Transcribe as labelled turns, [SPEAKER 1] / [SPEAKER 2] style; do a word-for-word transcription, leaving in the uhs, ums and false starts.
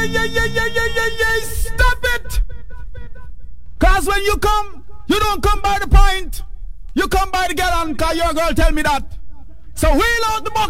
[SPEAKER 1] yeah, yeah, yeah, yeah, yeah, yeah, yeah. Stop it. Cause when you come, you don't come by the point. You come by the gallon, cause your girl tell me that. So wheel out the bucket.